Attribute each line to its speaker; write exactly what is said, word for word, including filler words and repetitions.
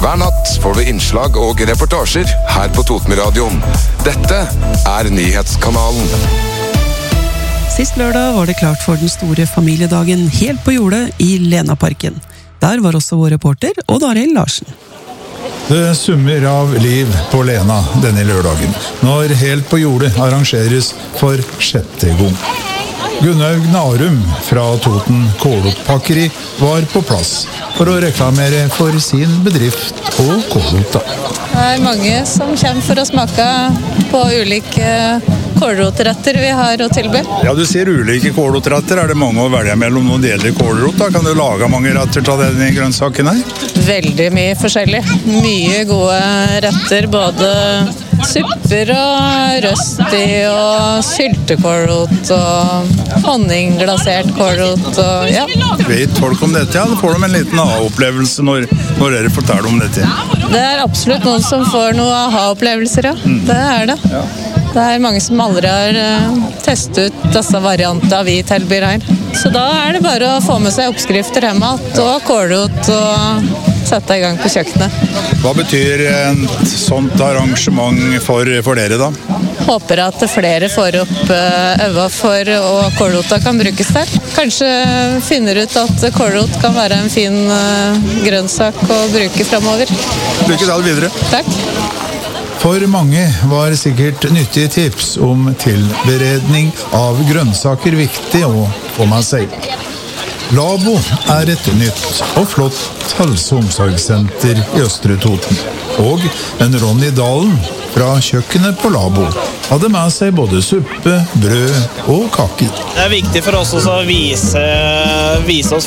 Speaker 1: Hver natt får du innslag og reportasjer her på Totenradioen. Dette er Nyhetskanalen.
Speaker 2: Sist lørdag var det klart for den store familiedagen helt på jordet i Lenaparken. Der var også vår reporter Odd Arild Larsen.
Speaker 3: Det summer av liv på Lena denne lørdagen, når Helt på jordet arrangeres for sjette gang. Gunnaug Narum fra Toten Kålotpakkeri var på plass for å reklamere for sin bedrift og kålota.
Speaker 4: Det er mange som kommer for å smake på ulike kålrotretter vi har å tilby.
Speaker 3: Ja, du ser ulike kålrotretter. Er det mange å velge mellom når det gjelder kålrot? Da kan du lage mange retter av denne grønnsaken her?
Speaker 4: Veldig mye forskjellig. Mye gode retter, både supper og røsti og syltekålrot og honningglasert kålrot og ja.
Speaker 3: Vet folk om dette? Ja, da får de en liten aha-opplevelse når, når dere forteller om dette.
Speaker 4: Det er absolutt noen som får noen aha-opplevelser, ja. Mm. Det er det. Ja. Det er mange som aldri har uh, testet ut disse variantene vi tilbyr her. Så da er det bare å få med seg oppskrifter hjemme og kålrot og sette i gang på kjøkkenet.
Speaker 3: Hva betyr et sånt arrangement for, for dere da?
Speaker 4: Håper at flere får opp øynene for og kålrota kan brukes der. Kanskje finner ut at kålrot kan være en fin grønnsak å bruke fremover.
Speaker 3: Lykke til videre.
Speaker 4: Takk.
Speaker 3: For mange var sikkert nyttige tips om tilberedning av grønnsaker viktig å få med seg. Labo er et nytt og flott helse- og omsorgssenter i Østre Toten. Og en Ronny Dalen fra kjøkkenet på Labo hadde med seg både suppe, brød og kake.
Speaker 5: Det er viktig for oss også å vise, vise oss